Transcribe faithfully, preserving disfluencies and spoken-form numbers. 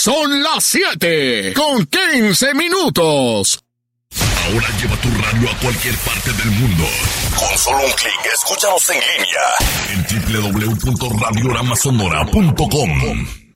Son las siete con quince minutos. Ahora lleva tu radio a cualquier parte del mundo. Con solo un clic, escúchanos en línea en doble u doble u doble u punto radiorama sonora punto com.